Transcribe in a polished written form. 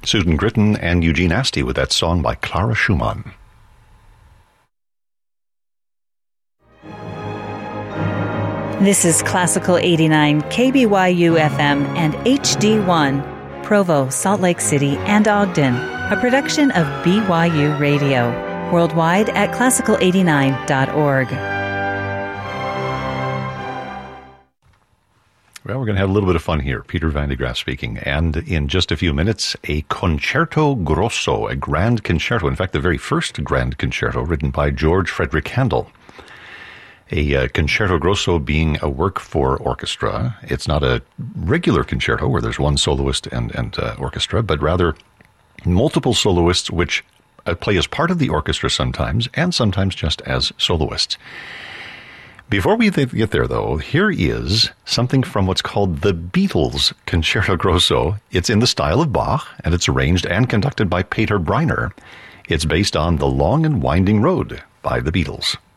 Susan Gritton and Eugene Asty with that song by Clara Schumann. This is Classical 89 KBYU FM and HD1, Provo, Salt Lake City, and Ogden, a production of BYU Radio, worldwide at classical89.org. Well, we're going to have a little bit of fun here. Peter Van de Graaf speaking. And in just a few minutes, a concerto grosso, a grand concerto. In fact, the very first grand concerto written by George Frederick Handel. A concerto grosso being a work for orchestra. It's not a regular concerto where there's one soloist and orchestra, but rather multiple soloists which play as part of the orchestra sometimes, and sometimes just as soloists. Before we get there, though, here is something from what's called the Beatles Concerto Grosso. It's in the style of Bach, and it's arranged and conducted by Peter Breiner. It's based on The Long and Winding Road by the Beatles.